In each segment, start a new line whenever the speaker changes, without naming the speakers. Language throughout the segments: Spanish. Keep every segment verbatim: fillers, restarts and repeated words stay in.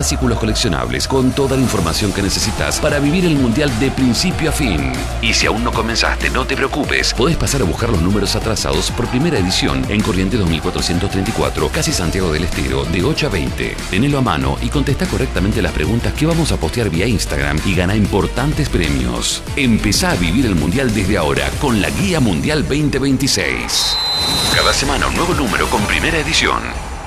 fascículos coleccionables con toda la información que necesitas para vivir el Mundial de principio a fin. Y si aún no comenzaste, no te preocupes. Podés pasar a buscar los números atrasados por primera edición en Corrientes dos mil cuatrocientos treinta y cuatro, casi Santiago del Estero, de ocho a veinte. Tenelo a mano y contesta correctamente las preguntas que vamos a postear vía Instagram y gana importantes premios. Empezá a vivir el Mundial desde ahora con la Guía Mundial veinte veintiséis. Cada semana un nuevo número con primera edición.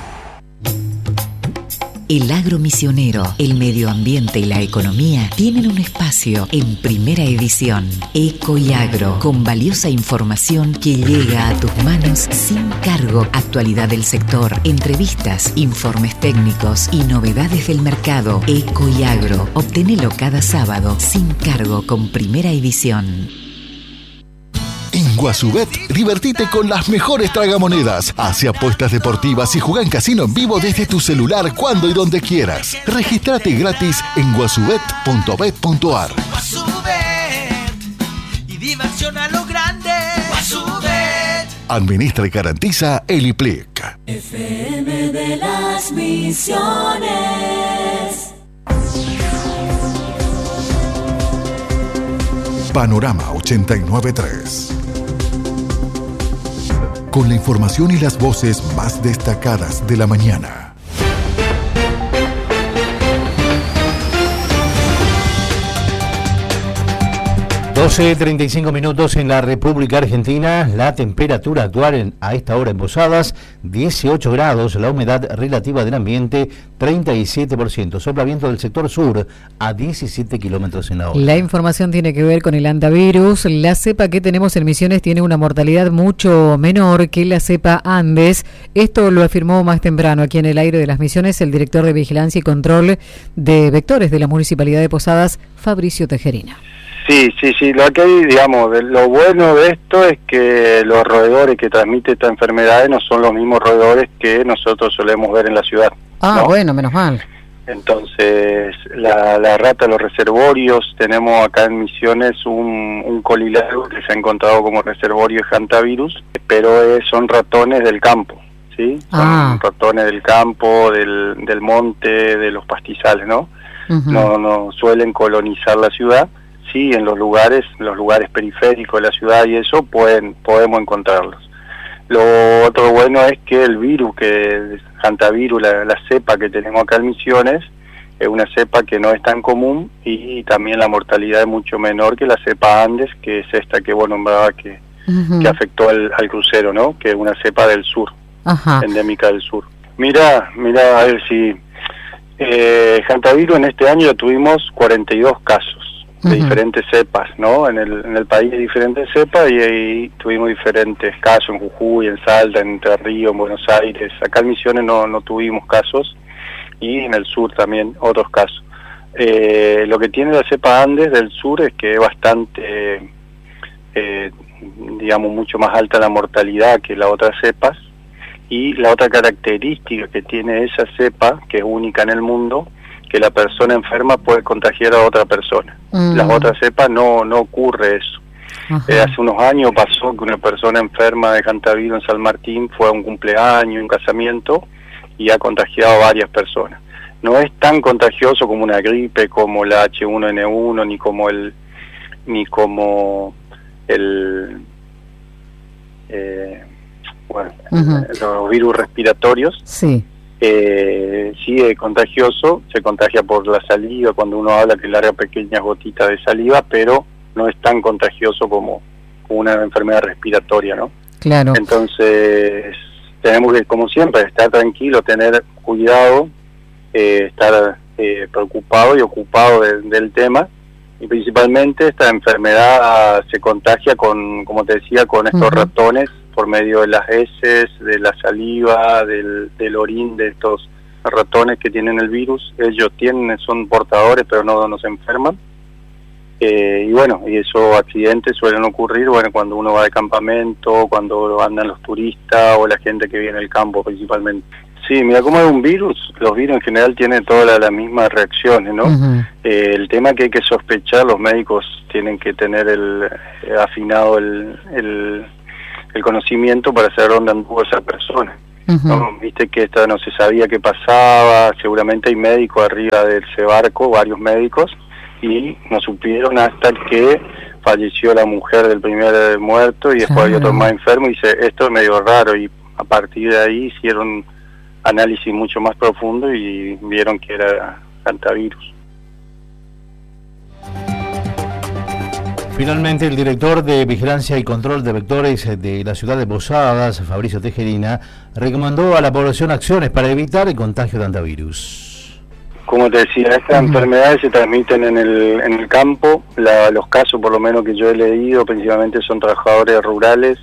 El agro misionero, el medio ambiente y la economía tienen un espacio en primera edición. Eco y Agro, con valiosa información que llega a tus manos sin cargo. Actualidad del sector, entrevistas, informes técnicos y novedades del mercado. Eco y Agro, obtenelo cada sábado sin cargo con primera edición.
En Guasubet, divertite con las mejores tragamonedas. Hace apuestas deportivas y juega en casino en vivo desde tu celular cuando y donde quieras. Regístrate gratis en guasubet punto bet punto ar.
Guasubet y diversión a lo grande. Guasubet.
Administra y garantiza el I P L I C.
F M de las Misiones.
Panorama ochenta y nueve punto tres. Con la información y las voces más destacadas de la mañana.
doce treinta y cinco minutos en la República Argentina. La temperatura actual en, a esta hora en Posadas, dieciocho grados. La humedad relativa del ambiente, treinta y siete por ciento. Sopla viento del sector sur a diecisiete kilómetros en la hora.
La información tiene que ver con el hantavirus. La cepa que tenemos en Misiones tiene una mortalidad mucho menor que la cepa Andes. Esto lo afirmó más temprano aquí en el aire de las Misiones el director de Vigilancia y Control de Vectores de la Municipalidad de Posadas, Fabricio Tejerina.
Sí, sí, sí, lo que hay, digamos, de, lo bueno de esto es que los roedores que transmiten esta enfermedad no son los mismos roedores que nosotros solemos ver en la ciudad.
Ah, ¿no? Bueno, menos mal.
Entonces, la, la rata, los reservorios, tenemos acá en Misiones un, un colilargo que se ha encontrado como reservorio de hantavirus, pero es, son ratones del campo, ¿sí?
Ah.
Son ratones del campo, del, del monte, de los pastizales, ¿no? Uh-huh. No, no suelen colonizar la ciudad. Sí, en los lugares, los lugares periféricos de la ciudad y eso pueden, podemos encontrarlos. Lo otro bueno es que el virus, que hantavirus, la, la cepa que tenemos acá en Misiones, es una cepa que no es tan común y también la mortalidad es mucho menor que la cepa Andes, que es esta que vos nombrabas que, uh-huh. que afectó al, al crucero, ¿no? Que es una cepa del sur,
Ajá.
endémica del sur. Mira, mira, a ver si eh, hantavirus en este año tuvimos cuarenta y dos casos. De uh-huh. diferentes cepas, ¿no? En el, en el país hay diferentes cepas y ahí tuvimos diferentes casos en Jujuy, en Salta, en Entre Ríos, en Buenos Aires. Acá en Misiones no, no tuvimos casos y en el sur también otros casos. Eh, lo que tiene la cepa Andes del sur es que es bastante, eh, digamos, mucho más alta la mortalidad que las otras cepas, y la otra característica que tiene esa cepa, que es única en el mundo, que la persona enferma puede contagiar a otra persona. Mm. Las otras cepas no, no ocurre eso. Eh, hace unos años pasó que una persona enferma de hantavirus en San Martín fue a un cumpleaños, un casamiento, y ha contagiado a varias personas. No es tan contagioso como una gripe, como la H uno N uno, ni como el ni como el eh, bueno, uh-huh. los virus respiratorios.
Sí.
Eh, sí es contagioso, se contagia por la saliva, cuando uno habla que larga pequeñas gotitas de saliva, pero no es tan contagioso como una enfermedad respiratoria, ¿no?
Claro.
Entonces, tenemos que, como siempre, estar tranquilo, tener cuidado, eh, estar eh, preocupado y ocupado de, del tema, y principalmente esta enfermedad se contagia con, como te decía, con estos uh-huh. ratones, por medio de las heces, de la saliva, del, del orín de estos ratones que tienen el virus. Ellos tienen, son portadores, pero no, no se enferman. Eh, y bueno, y esos accidentes suelen ocurrir, bueno, cuando uno va de campamento, cuando andan los turistas o la gente que viene del campo principalmente. Sí, mira, como es un virus, los virus en general tienen todas las la mismas reacciones, ¿no? Uh-huh. Eh, el tema que hay que sospechar, los médicos tienen que tener el eh, afinado el... el el conocimiento para saber dónde anduvo esa persona.
Uh-huh.
¿no? Viste que esta no se sabía qué pasaba, seguramente hay médicos arriba de ese barco, varios médicos, y no supieron hasta que falleció la mujer del primer muerto y después
Ah.
había otro más enfermo, y dice, esto es medio raro, y a partir de ahí hicieron análisis mucho más profundo y vieron que era hantavirus.
Finalmente, el director de Vigilancia y Control de Vectores de la ciudad de Posadas, Fabricio Tejerina, recomendó a la población acciones para evitar el contagio de hantavirus.
Como te decía, estas
Ujú.
enfermedades se transmiten en el, en el campo. La, los casos, por lo menos que yo he leído, principalmente son trabajadores rurales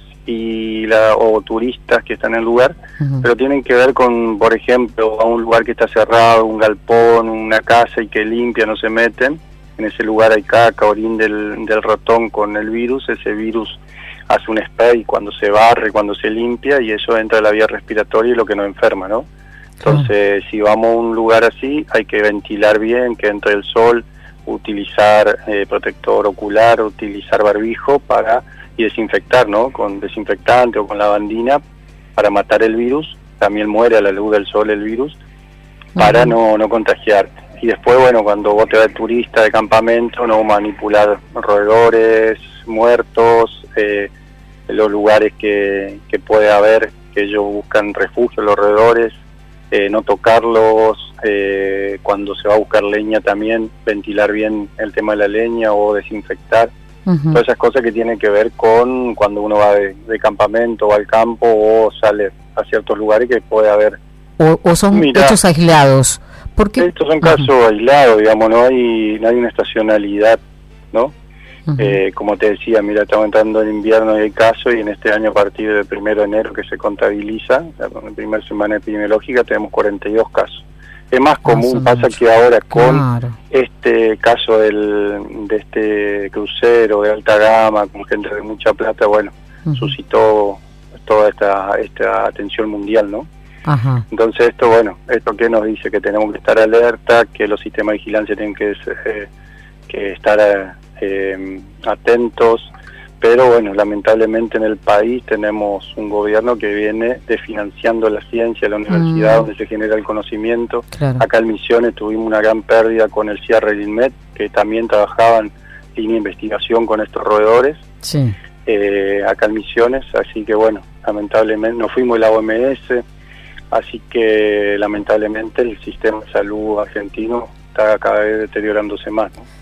y la, o turistas que están en el lugar,
Uh-huh.
pero tienen que ver con, por ejemplo, a un lugar que está cerrado, un galpón, una casa y que limpia, no se meten. En ese lugar hay caca, orín del, del ratón con el virus, ese virus hace un spray cuando se barre, cuando se limpia, y eso entra a la vía respiratoria y lo que nos enferma, ¿no? Entonces, si vamos a un lugar así, hay que ventilar bien, que entre el sol, utilizar eh, protector ocular, utilizar barbijo para y desinfectar, ¿no? Con desinfectante o con lavandina para matar el virus. También muere a la luz del sol el virus para
Ujú.
no, no contagiarte. Y después, bueno, cuando vos te vas de turista de campamento, no manipular roedores, muertos, eh, los lugares que, que puede haber, que ellos buscan refugio, los roedores, eh, no tocarlos, eh, cuando se va a buscar leña también, ventilar bien el tema de la leña o desinfectar.
Uh-huh.
Todas esas cosas que tienen que ver con cuando uno va de, de campamento o al campo o sale a ciertos lugares que puede haber.
O, o son
Mirá.
hechos aislados. Porque
Estos son casos aislados, digamos, no hay, no hay una estacionalidad, ¿no?
Uh-huh.
Eh, como te decía, mira, estamos entrando en invierno y hay casos, y en este año a partir del primero de enero que se contabiliza, la primera semana epidemiológica, tenemos cuarenta y dos casos. Es más común,
son
pasa
muchos.
que ahora con
Claro.
este caso del, de este crucero de alta gama, con gente de mucha plata, bueno,
Ujú.
suscitó toda esta, esta atención mundial, ¿no?
Ajá.
Entonces esto, bueno, esto que nos dice que tenemos que estar alerta, que los sistemas de vigilancia tienen que, eh, que estar eh, atentos, pero bueno, lamentablemente en el país tenemos un gobierno que viene desfinanciando la ciencia, la universidad,
Mm.
donde se genera el conocimiento.
Claro.
Acá en Misiones tuvimos una gran pérdida con el cierre del INMED, que también trabajaban línea de investigación con estos roedores,
Sí.
eh, acá en Misiones, así que bueno, lamentablemente nos fuimos de la O M S, así que lamentablemente el sistema de salud argentino está cada vez deteriorándose más, ¿no?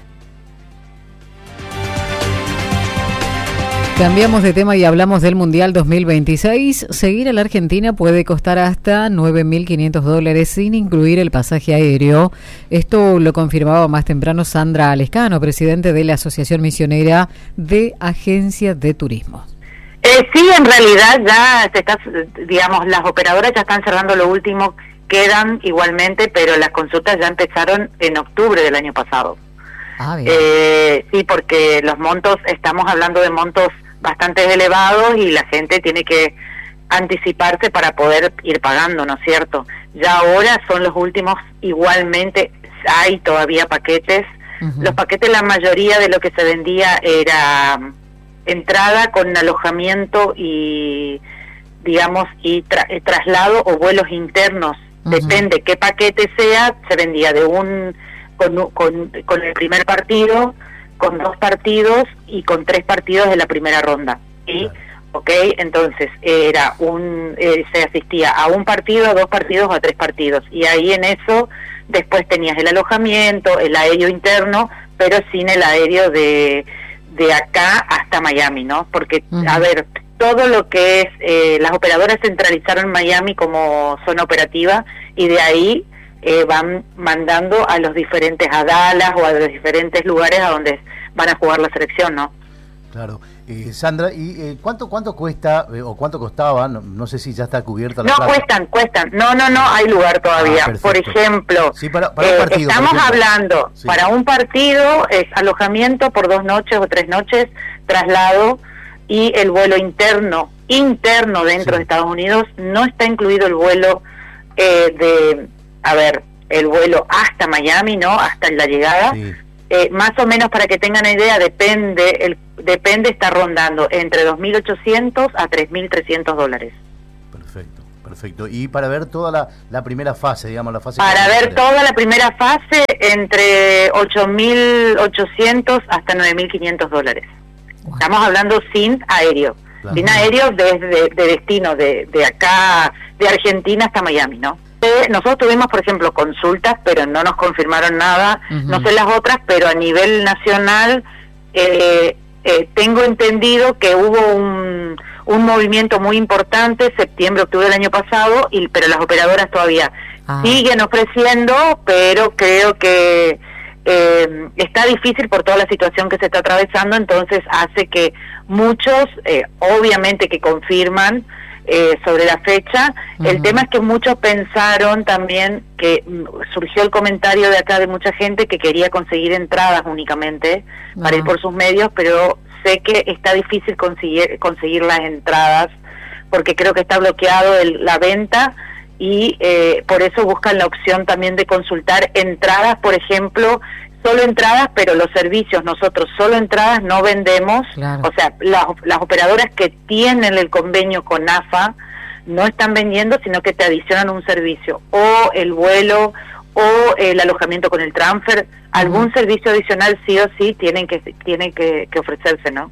Cambiamos de tema y hablamos del Mundial dos mil veintiséis. Seguir a la Argentina puede costar hasta nueve mil quinientos dólares sin incluir el pasaje aéreo. Esto lo confirmaba más temprano Sandra Lescano, presidente de la Asociación Misionera de Agencias de Turismo.
Eh, sí, en realidad ya se está, digamos, las operadoras ya están cerrando lo último, quedan igualmente, pero las consultas ya empezaron en octubre del año pasado.
Ah, bien.
Eh, sí, porque los montos, estamos hablando de montos bastante elevados y la gente tiene que anticiparse para poder ir pagando, ¿no es cierto? Ya ahora son los últimos, igualmente hay todavía paquetes.
Ujú.
Los paquetes, la mayoría de lo que se vendía era entrada con alojamiento y, digamos, y tra- eh, traslado o vuelos internos.
Ujú.
Depende qué paquete sea, se vendía de un con, un- con, con el primer partido, con dos partidos y con tres partidos de la primera ronda. ¿Sí? ¿Ok? Entonces, era un eh, se asistía a un partido, a dos partidos o a tres partidos. Y ahí en eso, después tenías el alojamiento, el aéreo interno, pero sin el aéreo de, de acá hasta Miami, ¿no? Porque,
Ujú.
a ver, todo lo que es, eh, las operadoras centralizaron Miami como zona operativa y de ahí eh, van mandando a los diferentes, a Dallas o a los diferentes lugares a donde van a jugar la selección, ¿no?
Claro. Eh, Sandra, ¿y eh, cuánto cuánto cuesta eh, o cuánto costaba? No, no sé si ya está cubierta la
No,
plaza.
cuestan, cuestan. No, no, no, hay lugar todavía.
Ah,
por
perfecto.
ejemplo,
Sí, para- para un
eh,
partido, por
estamos
ejemplo.
hablando,
Sí.
para un partido es alojamiento por dos noches o tres noches, traslado y el vuelo interno, interno dentro
Sí.
de Estados Unidos, no está incluido el vuelo eh, de, a ver, el vuelo hasta Miami, ¿no? Hasta la llegada.
Sí.
Eh, más o menos para que tengan idea, depende, el, depende está rondando entre dos mil ochocientos a tres mil trescientos dólares.
Perfecto, Perfecto. Y para ver toda la, la primera fase, digamos, la fase...
Para ver toda la primera fase, entre ocho mil ochocientos hasta nueve mil quinientos dólares. Wow. Estamos hablando sin aéreo. Claro. Sin aéreo desde de, de destino, de, de acá, de Argentina hasta Miami, ¿no? Eh, nosotros tuvimos, por ejemplo, consultas, pero no nos confirmaron nada. Uh-huh. No sé las otras, pero a nivel nacional eh, eh, tengo entendido que hubo un... un movimiento muy importante, septiembre, octubre del año pasado, y pero las operadoras todavía ah. siguen ofreciendo, pero creo que eh, está difícil por toda la situación que se está atravesando, entonces hace que muchos, eh, obviamente que confirman eh, sobre la fecha, uh-huh. el tema es que muchos pensaron también que surgió el comentario de acá de mucha gente que quería conseguir entradas únicamente uh-huh. para ir por sus medios, pero sé que está difícil conseguir conseguir las entradas porque creo que está bloqueado el, la venta y eh, por eso buscan la opción también de consultar entradas, por ejemplo, solo entradas, pero los servicios, nosotros solo entradas no vendemos, claro. O sea, las, las operadoras que tienen el convenio con A F A no están vendiendo, sino que te adicionan un servicio, o el vuelo, o el alojamiento con el transfer, algún uh-huh. servicio adicional sí o sí tienen que tienen que, que ofrecerse, ¿no?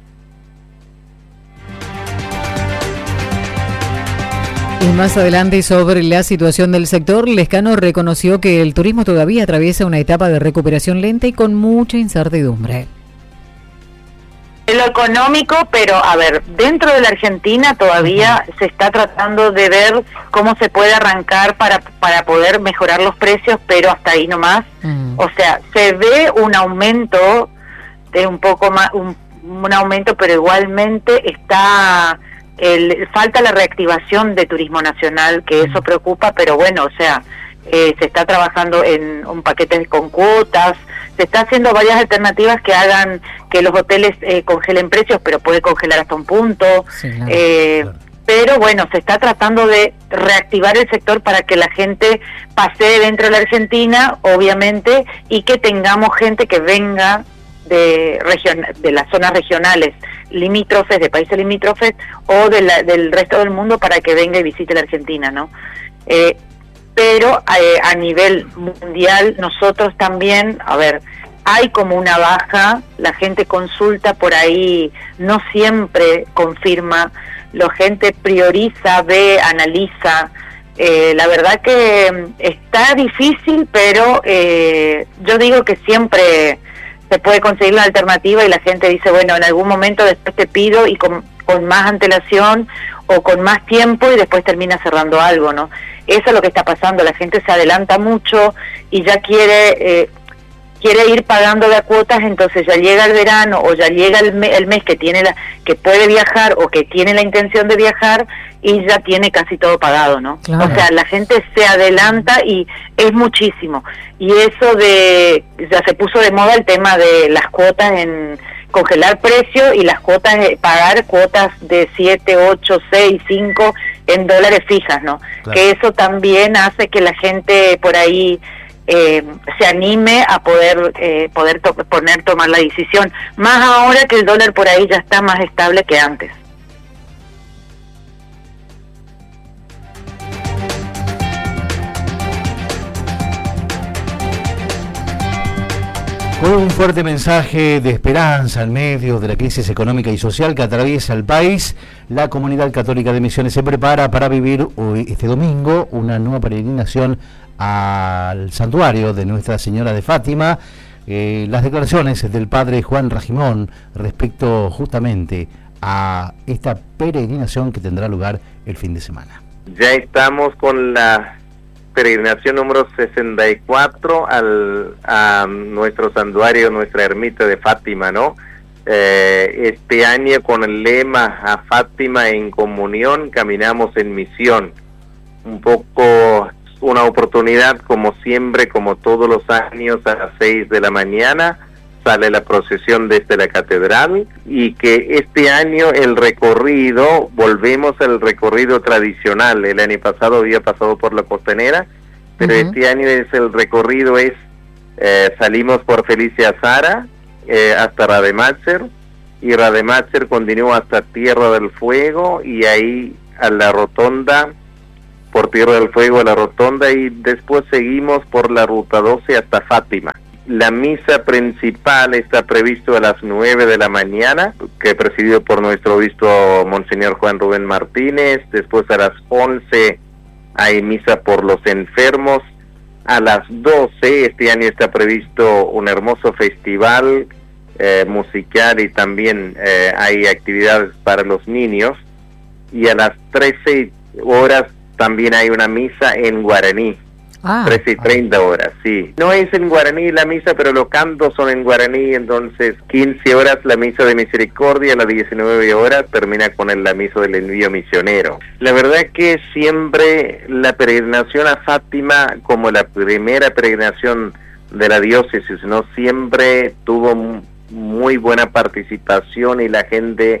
Y más adelante sobre la situación del sector, Lescano reconoció que el turismo todavía atraviesa una etapa de recuperación lenta y con mucha incertidumbre.
Lo económico, pero a ver, dentro de la Argentina todavía uh-huh. se está tratando de ver cómo se puede arrancar para para poder mejorar los precios, pero hasta ahí nomás. Uh-huh. O sea, se ve un aumento de un poco más, un, un aumento, pero igualmente está el, falta la reactivación de turismo nacional, que uh-huh. eso preocupa, pero bueno, o sea, eh, se está trabajando en un paquete con cuotas. Se está haciendo varias alternativas que hagan que los hoteles eh, congelen precios, pero puede congelar hasta un punto. Sí, claro, eh, claro. Pero bueno, se está tratando de reactivar el sector para que la gente pase dentro de la Argentina, obviamente, y que tengamos gente que venga de region, de las zonas regionales limítrofes, de países limítrofes, o de la, del resto del mundo para que venga y visite la Argentina, ¿no? Eh, pero eh, a nivel mundial nosotros también, a ver, hay como una baja, la gente consulta por ahí, no siempre confirma, la gente prioriza, ve, analiza, eh, la verdad que está difícil, pero eh, yo digo que siempre se puede conseguir la alternativa y la gente dice, bueno, en algún momento después te pido y con, con más antelación o con más tiempo y después termina cerrando algo, ¿no? Eso es lo que está pasando, la gente se adelanta mucho y ya quiere eh, quiere ir pagando de a cuotas, entonces ya llega el verano o ya llega el, me, el mes que tiene la que puede viajar o que tiene la intención de viajar y ya tiene casi todo pagado, ¿no? Claro. O sea, la gente se adelanta y es muchísimo. Y eso de, ya se puso de moda el tema de las cuotas en congelar precio y las cuotas, eh, pagar cuotas de siete, ocho, seis, cinco en dólares fijas, ¿no? Claro. Que eso también hace que la gente por ahí eh, se anime a poder eh, poder to- poner tomar la decisión, más ahora que el dólar por ahí ya está más estable que antes.
Con un fuerte mensaje de esperanza en medio de la crisis económica y social que atraviesa el país, la Comunidad Católica de Misiones se prepara para vivir hoy, este domingo, una nueva peregrinación al santuario de Nuestra Señora de Fátima. Eh, las declaraciones del padre Juan Rajimón respecto justamente a esta peregrinación que tendrá lugar el fin de semana.
Ya estamos con la peregrinación número sesenta y cuatro al a nuestro santuario, nuestra ermita de Fátima, ¿no? Eh, este año con el lema a Fátima en comunión, caminamos en misión. Un poco una oportunidad, como siempre, como todos los años, a las seis de la mañana sale la procesión desde la catedral, y que este año el recorrido, volvemos al recorrido tradicional. El año pasado había pasado por la Costanera, pero uh-huh. este año es el recorrido es, eh, salimos por Felicia Zara eh, hasta Rademacher, y Rademacher continúa hasta Tierra del Fuego, y ahí a la rotonda por Tierra del Fuego a la Rotonda y después seguimos por la Ruta doce hasta Fátima. La misa principal está previsto a las nueve de la mañana, que es presidido por nuestro obispo Monseñor Juan Rubén Martínez. Después a las once hay misa por los enfermos. A las doce este año está previsto un hermoso festival eh, musical y también eh, hay actividades para los niños. Y a las trece horas también hay una misa en guaraní. Ah, trece y treinta horas, sí. No es en guaraní la misa, pero los cantos son en guaraní, entonces quince horas la misa de misericordia, a las diecinueve horas termina con el, la misa del envío misionero. La verdad que siempre la peregrinación a Fátima, como la primera peregrinación de la diócesis, no siempre tuvo muy buena participación y la gente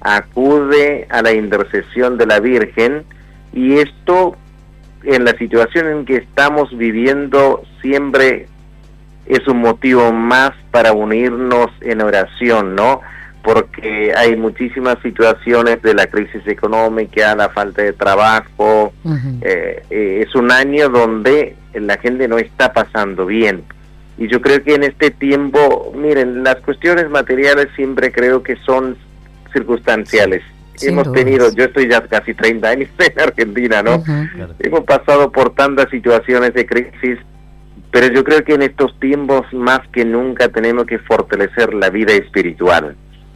acude a la intercesión de la Virgen, y esto en la situación en que estamos viviendo siempre es un motivo más para unirnos en oración, ¿no? Porque hay muchísimas situaciones de la crisis económica, la falta de trabajo. Uh-huh. eh, eh, es un año donde la gente no está pasando bien. Y yo creo que en este tiempo, miren, las cuestiones materiales siempre creo que son circunstanciales. Sí, hemos tenido, yo estoy ya casi treinta años en Argentina, ¿no? Uh-huh. Hemos pasado por tantas situaciones de crisis, pero yo creo que en estos tiempos más que nunca tenemos que fortalecer la vida espiritual.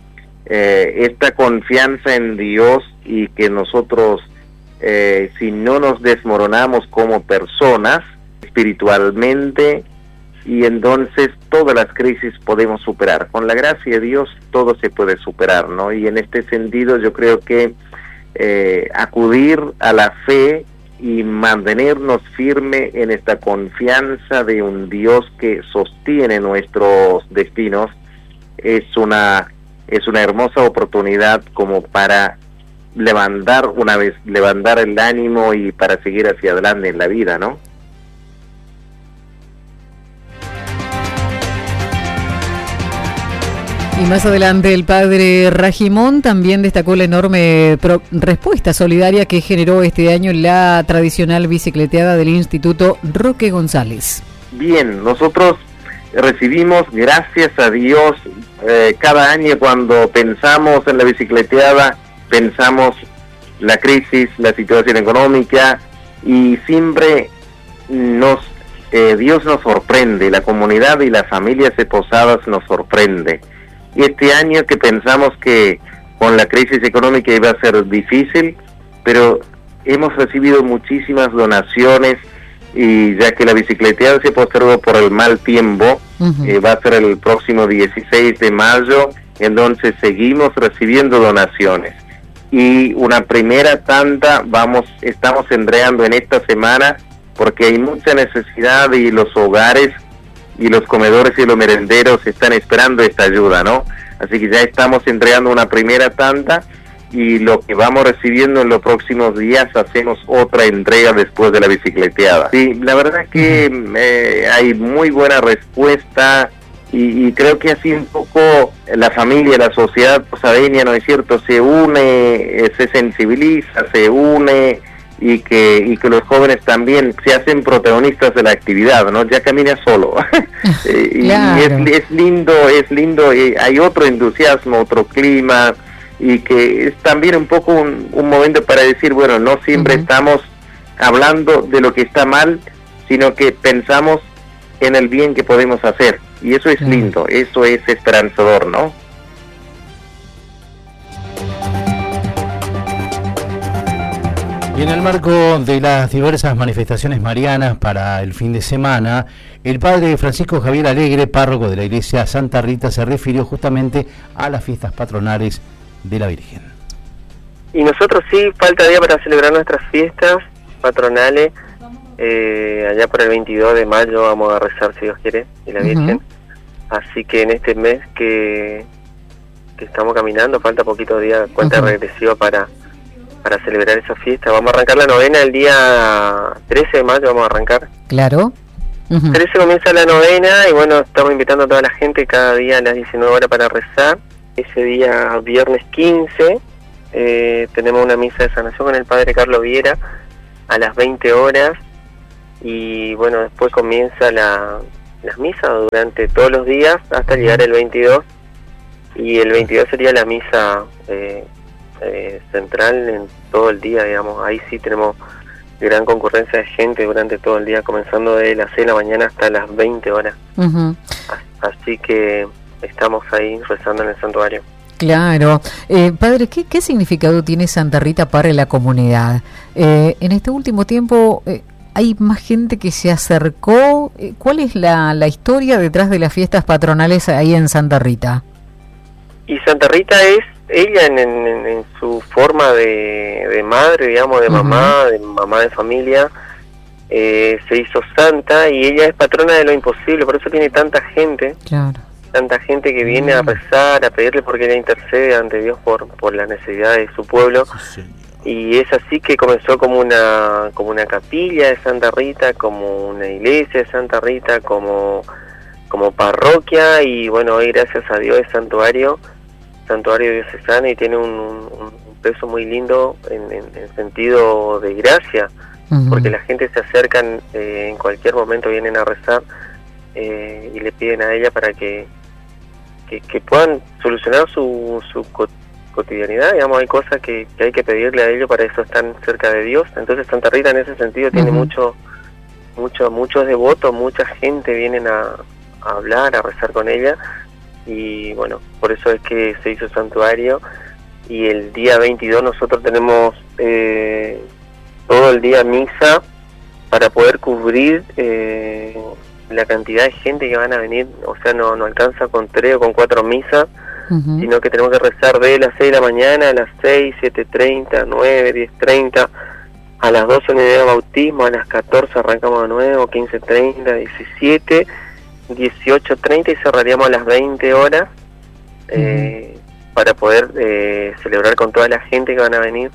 Eh, esta confianza en Dios y que nosotros, eh, si no nos desmoronamos como personas espiritualmente, y entonces todas las crisis podemos superar. Con la gracia de Dios todo se puede superar, ¿no? Y en este sentido yo creo que eh, acudir a la fe y mantenernos firme en esta confianza de un Dios que sostiene nuestros destinos es una es una hermosa oportunidad como para levantar una vez levantar el ánimo y para seguir hacia adelante en la vida, ¿no?
Y más adelante el padre Rajimón también destacó la enorme pro- respuesta solidaria que generó este año la tradicional bicicleteada del Instituto Roque González.
Bien, nosotros recibimos, gracias a Dios, eh, cada año cuando pensamos en la bicicleteada, pensamos la crisis, la situación económica, y siempre nos eh, Dios nos sorprende, la comunidad y las familias de Posadas nos sorprende. Y este año que pensamos que con la crisis económica iba a ser difícil, pero hemos recibido muchísimas donaciones, y ya que la bicicleteada se postergó por el mal tiempo, uh-huh. eh, va a ser el próximo dieciséis de mayo, entonces seguimos recibiendo donaciones. Y una primera tanda vamos estamos entregando en esta semana, porque hay mucha necesidad y los hogares y los comedores y los merenderos están esperando esta ayuda, ¿no? Así que ya estamos entregando una primera tanda, y lo que vamos recibiendo en los próximos días hacemos otra entrega después de la bicicleteada. Sí, la verdad es que eh, hay muy buena respuesta, y, y creo que así un poco la familia, la sociedad posadeña, ¿no es cierto?, se une, eh, se sensibiliza, se une, y que y que los jóvenes también se hacen protagonistas de la actividad, ¿no? Ya camina solo. eh, claro. Y es, es lindo, es lindo, eh, hay otro entusiasmo, otro clima, y que es también un poco un, un momento para decir, bueno, no siempre uh-huh. estamos hablando de lo que está mal, sino que pensamos en el bien que podemos hacer, y eso es uh-huh. lindo, eso es esperanzador, ¿no?
Y en el marco de las diversas manifestaciones marianas para el fin de semana, el padre Francisco Javier Alegre, párroco de la iglesia Santa Rita, se refirió justamente a las fiestas patronales de la Virgen.
Y nosotros sí, falta día para celebrar nuestras fiestas patronales. Eh, allá por el veintidós de mayo vamos a rezar, si Dios quiere, y la Virgen. Uh-huh. Así que en este mes que, que estamos caminando, falta poquito día, cuenta uh-huh. regresiva para... para celebrar esa fiesta. Vamos a arrancar la novena el día trece de mayo, vamos a arrancar.
Claro. Uh-huh.
trece comienza la novena, y bueno, estamos invitando a toda la gente cada día a las diecinueve horas para rezar. Ese día, viernes quince, eh, tenemos una misa de sanación con el padre Carlos Viera, a las veinte horas, y bueno, después comienza la, las misas durante todos los días hasta llegar el veintidós, y el veintidós sería la misa eh, eh, central en todo el día, digamos. Ahí sí tenemos gran concurrencia de gente durante todo el día, comenzando de las seis de la mañana hasta las veinte horas. Uh-huh. Así que estamos ahí rezando en el santuario.
Claro. Eh, padre, ¿qué, ¿qué significado tiene Santa Rita para la comunidad? Eh, en este último tiempo, eh, ¿hay más gente que se acercó? Eh, ¿Cuál es la, la historia detrás de las fiestas patronales ahí en Santa Rita?
Y Santa Rita es ella en, en, en su forma de, de madre, digamos, de uh-huh. mamá, de mamá de familia, eh, se hizo santa, y ella es patrona de lo imposible, por eso tiene tanta gente. Claro. Tanta gente que viene a rezar, a pedirle, porque ella intercede ante Dios por por la necesidad de su pueblo. Sí, y es así que comenzó como una como una capilla de Santa Rita, como una iglesia de Santa Rita, como como parroquia, y bueno, hoy gracias a Dios es santuario, santuario diocesano, y tiene un, un, un peso muy lindo en, en, en sentido de gracia, uh-huh. porque la gente se acercan, eh, en cualquier momento vienen a rezar, eh, y le piden a ella para que Que, que puedan solucionar su, su co- cotidianidad, digamos. Hay cosas que, que hay que pedirle a ellos, para eso están cerca de Dios. Entonces Santa Rita en ese sentido tiene uh-huh. mucho, mucho, muchos devotos, mucha gente vienen a, a hablar, a rezar con ella, y bueno, por eso es que se hizo santuario. Y el día veintidós nosotros tenemos eh, todo el día misa para poder cubrir eh, la cantidad de gente que van a venir. O sea, no, no alcanza con tres o con cuatro misas, uh-huh. sino que tenemos que rezar de las seis de la mañana a las seis, siete treinta, nueve, diez treinta, a las doce una idea de bautismo, a las catorce arrancamos de nuevo, quince treinta, diecisiete, dieciocho treinta, y cerraríamos a las veinte horas, uh-huh. eh, para poder eh, celebrar con toda la gente que van a venir.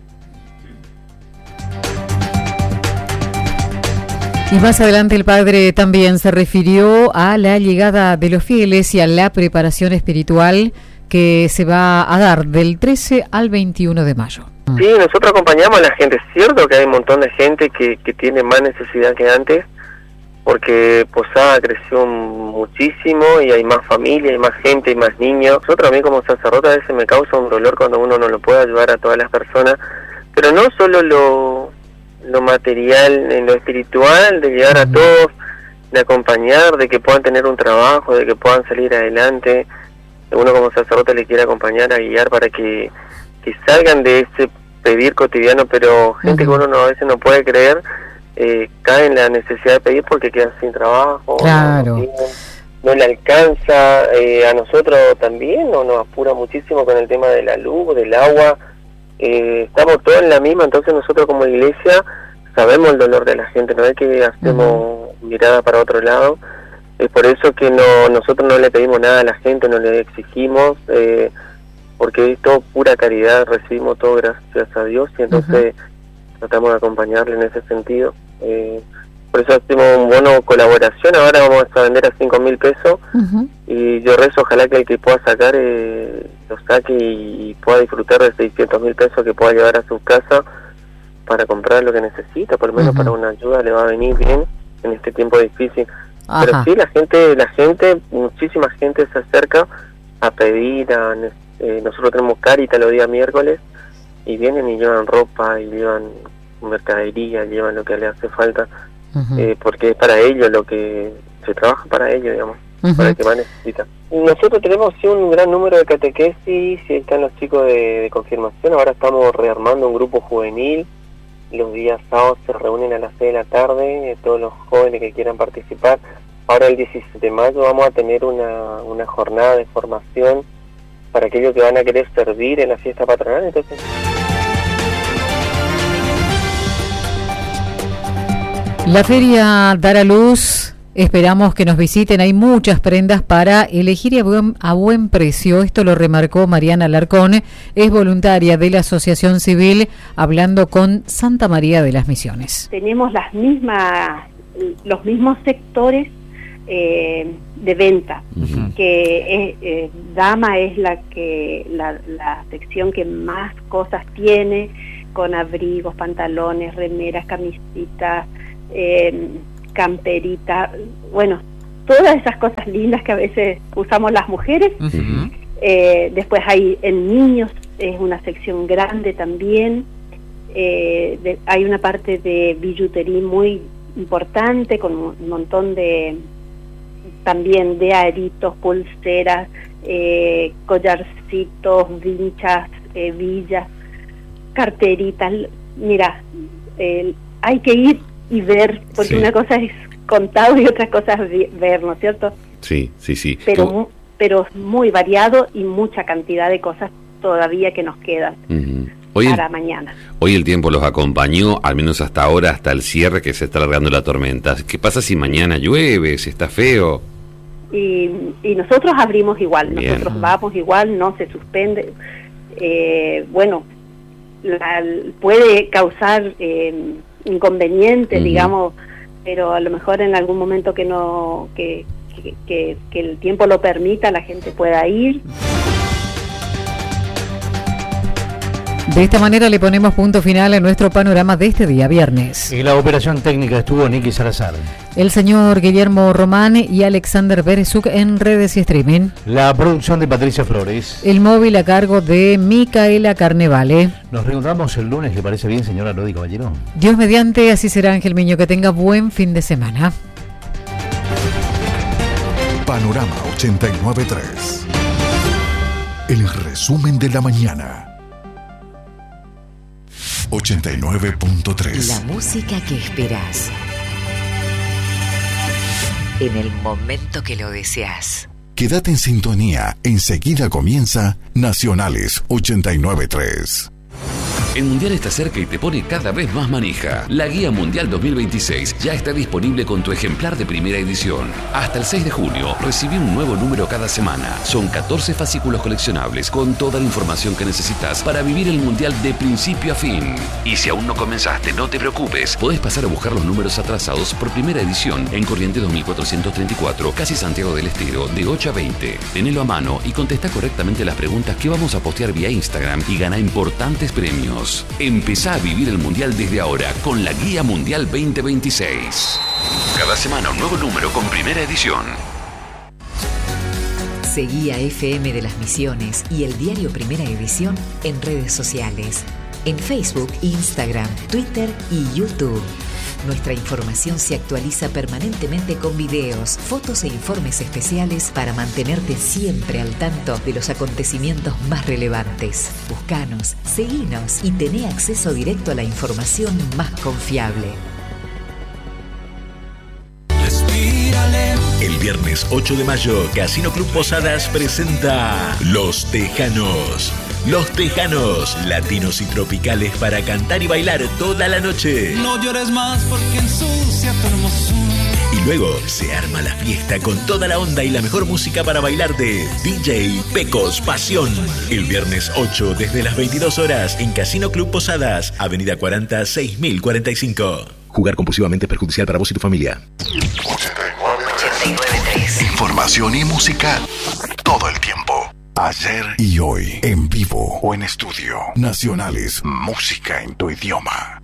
Y más adelante el padre también se refirió a la llegada de los fieles y a la preparación espiritual que se va a dar del trece al veintiuno de mayo.
Sí, nosotros acompañamos a la gente. Es cierto que hay un montón de gente que, que tiene más necesidad que antes, porque Posada creció muchísimo y hay más familia, hay más gente, hay más niños. Nosotros, a mí como sacerdote, a veces me causa un dolor cuando uno no lo puede ayudar a todas las personas, pero no solo lo... lo material, en lo espiritual, de llegar a todos, de acompañar, de que puedan tener un trabajo, de que puedan salir adelante. Uno como sacerdote le quiere acompañar, a guiar para que, que salgan de ese pedir cotidiano, pero gente uh-huh. que uno no, a veces no puede creer, eh, cae en la necesidad de pedir porque quedan sin trabajo,
claro.
no, no le alcanza, eh, a nosotros también no, nos apura muchísimo con el tema de la luz, del agua. Eh, estamos todos en la misma, entonces nosotros como iglesia sabemos el dolor de la gente, no es que hacemos uh-huh. mirada para otro lado. Es por eso que no nosotros no le pedimos nada a la gente, no le exigimos, eh, porque es todo pura caridad, recibimos todo gracias a Dios, y entonces uh-huh. tratamos de acompañarle en ese sentido. Eh, por eso hacemos un bono colaboración, ahora vamos a vender a cinco mil pesos, uh-huh. y yo rezo, ojalá que el que pueda sacar eh, lo saque y, y pueda disfrutar de seiscientos mil pesos que pueda llevar a su casa para comprar lo que necesita, por lo menos uh-huh. para una ayuda le va a venir bien en este tiempo difícil. Ajá. Pero sí, la gente, la gente, muchísima gente se acerca a pedir, a, eh, nosotros tenemos Caritas los días miércoles, y vienen y llevan ropa, y llevan mercadería, llevan lo que les hace falta. Uh-huh. Eh, porque es para ellos lo que se trabaja, para ellos, digamos, uh-huh. para el que más necesita. Nosotros tenemos sí un gran número de catequesis, y están los chicos de, de confirmación. Ahora estamos rearmando un grupo juvenil. Los días sábados se reúnen a las seis de la tarde, eh, todos los jóvenes que quieran participar. Ahora el diecisiete de mayo vamos a tener una, una jornada de formación para aquellos que van a querer servir en la fiesta patronal. Entonces,
la feria dará luz, esperamos que nos visiten, hay muchas prendas para elegir a buen, a buen precio, esto lo remarcó Mariana Alarcón, es voluntaria de la Asociación Civil, hablando con Santa María de las Misiones.
Tenemos las mismas, los mismos sectores eh, de venta, uh-huh. que es, eh, Dama es la que la, la sección que más cosas tiene, con abrigos, pantalones, remeras, camisitas, eh, camperitas, bueno, todas esas cosas lindas que a veces usamos las mujeres. Uh-huh. Eh, después hay en niños, es una sección grande también. Eh, de, hay una parte de billutería muy importante con un montón de también de aritos, pulseras, eh, collarcitos, vinchas, eh, villas, carteritas. Mira, eh, hay que ir y ver, porque sí. Una cosa es contado y otra cosa es ver, ¿no es cierto?
Sí, sí, sí.
Pero, mu- pero muy variado y mucha cantidad de cosas todavía que nos quedan. Uh-huh. Hoy para el, mañana.
Hoy el tiempo los acompañó, al menos hasta ahora, hasta el cierre que se está alargando la tormenta. ¿Qué pasa si mañana llueve, si está feo?
Y, y nosotros abrimos igual, Bien. nosotros vamos igual, no se suspende. Eh, bueno, la, puede causar eh, inconvenientes, uh-huh. digamos, pero a lo mejor en algún momento que no que, que, que, que el tiempo lo permita, la gente pueda ir.
De esta manera le ponemos punto final a nuestro panorama de este día viernes.
Y la operación técnica estuvo Nicky Salazar.
El señor Guillermo Román y Alexander Berezuk en redes y streaming.
La producción de Patricia Flores.
El móvil a cargo de Micaela Carnevale.
Nos reencontramos el lunes, ¿le parece bien, señora Lodi Caballero?
Dios mediante, así será, Ángel Miño, que tenga buen fin de semana.
Panorama ochenta y nueve punto tres. El resumen de la mañana. ochenta y nueve punto tres.
La música que esperas en el momento que lo deseas.
Quédate en sintonía, enseguida comienza Nacionales ochenta y nueve punto tres.
El Mundial está cerca y te pone cada vez más manija. La Guía Mundial dos mil veintiséis ya está disponible con tu ejemplar de primera edición. Hasta el seis de junio, recibí un nuevo número cada semana. Son catorce fascículos coleccionables con toda la información que necesitas para vivir el Mundial de principio a fin. Y si aún no comenzaste, no te preocupes. Podés pasar a buscar los números atrasados por primera edición en Corrientes dos mil cuatrocientos treinta y cuatro, casi Santiago del Estero, de ocho a veinte. Tenelo a mano y contesta correctamente las preguntas que vamos a postear vía Instagram y gana importantes premios. Empezá a vivir el Mundial desde ahora con la Guía Mundial veinte veintiséis. Cada semana un nuevo número con primera edición.
Seguí a F M de las Misiones y el diario Primera Edición en redes sociales. En Facebook, Instagram, Twitter y YouTube. Nuestra información se actualiza permanentemente con videos, fotos e informes especiales para mantenerte siempre al tanto de los acontecimientos más relevantes. Búscanos, seguinos y tené acceso directo a la información más confiable.
El viernes ocho de mayo, Casino Club Posadas presenta Los Tejanos. Los Tejanos, latinos y tropicales para cantar y bailar toda la noche.
No llores más porque ensucia tu hermosura.
Y luego se arma la fiesta con toda la onda y la mejor música para bailar de D J Pecos Pasión. El viernes ocho desde las veintidós horas en Casino Club Posadas, Avenida cuarenta, seis mil cuarenta y cinco. Jugar compulsivamente es perjudicial para vos y tu familia.
ochenta y nueve punto tres. Información y música todo el tiempo. Ayer y hoy, en vivo o en estudio. Nacionales, música en tu idioma.